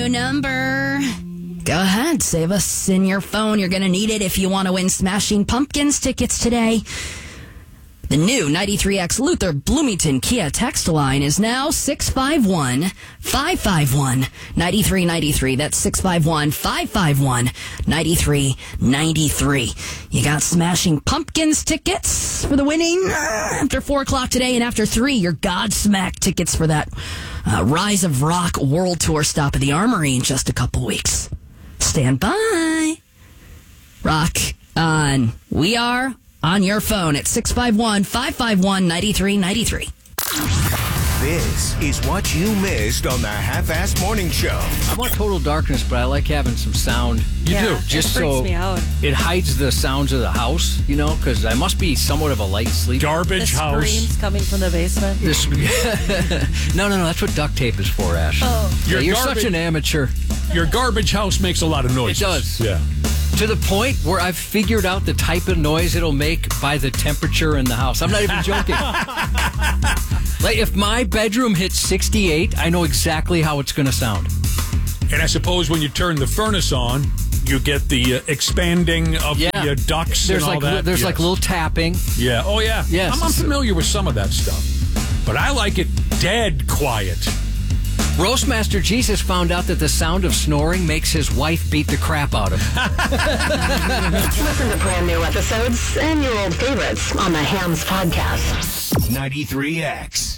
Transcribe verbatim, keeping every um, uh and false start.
Number. Go ahead, save us in your phone. You're going to need it if you want to win Smashing Pumpkins tickets today. The new ninety-three X Luther Bloomington Kia text line is now six five one, five five one, nine three nine three. That's six five one, five five one, nine three nine three. You got Smashing Pumpkins tickets for the winning after four o'clock today, and after three, your Godsmack tickets for that uh, Rise of Rock World Tour stop at the Armory in just a couple weeks. Stand by. Rock on. We are on your phone at six five one, five five one, nine three nine three. This is what you missed on the Half-Assed Morning Show. I want total darkness, but I like having some sound. You yeah, do. Just it freaks so me out. It hides the sounds of the house, you know, because I must be somewhat of a light sleeper. The Garbage house. screams coming from the basement. This, no, no, no. That's what duct tape is for, Ash. Oh. Yeah, Your you're garbage- such an amateur. Your garbage house makes a lot of noise. It does. Yeah. To the point where I've figured out the type of noise it'll make by the temperature in the house. I'm not even joking. Like, if my bedroom hits sixty-eight, I know exactly how it's going to sound. And I suppose when you turn the furnace on, you get the uh, expanding of Yeah. the uh, ducts There's and all like that. there's Yes. like little tapping. Yeah. Oh, yeah. Yes. I'm, I'm familiar with some of that stuff. But I like it dead quiet. Roastmaster Jesus found out that the sound of snoring makes his wife beat the crap out of him. Listen to brand new episodes and your old favorites on the Hams Podcast. ninety-three X.